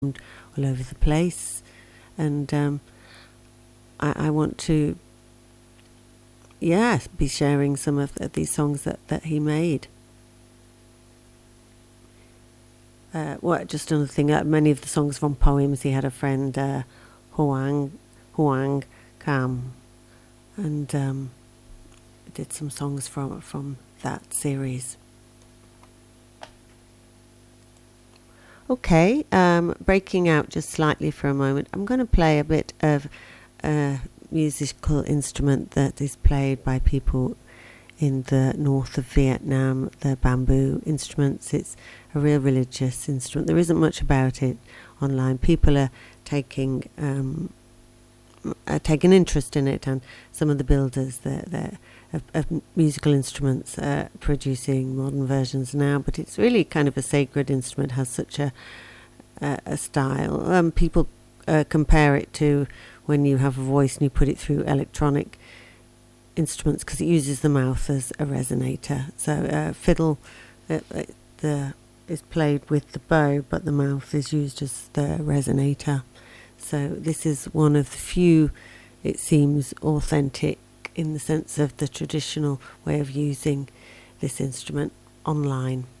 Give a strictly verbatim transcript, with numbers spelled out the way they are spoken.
all over the place, and um, I, I want to, yeah, be sharing some of the, these songs that, that he made. Uh, what just another thing, uh, many of the songs from poems. He had a friend, uh, Hoang, Hoang Kam, and um, did some songs from from that series. Okay, um, breaking out just slightly for a moment, I'm going to play a bit of a musical instrument that is played by people in the north of Vietnam, the bamboo instruments. It's a real religious instrument. There isn't much about it online. People are taking um, are taking interest in it, and some of the builders that that of, of musical instruments are producing modern versions now. But it's really kind of a sacred instrument. Has such a a, a style. Um, people uh, compare it to when you have a voice and you put it through electronic instruments, because it uses the mouth as a resonator. So uh, fiddle uh, uh, the is played with the bow, but the mouth is used as the resonator. So this is one of the few, it seems, authentic in the sense of the traditional way of using this instrument online.